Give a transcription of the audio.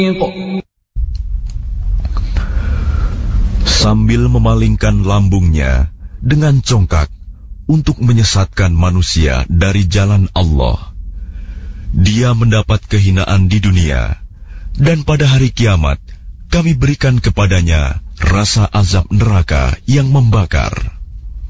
Sambil memalingkan lambungnya dengan congkak untuk menyesatkan manusia dari jalan Allah, dia mendapat kehinaan di dunia, dan pada hari kiamat kami berikan kepadanya rasa azab neraka yang membakar.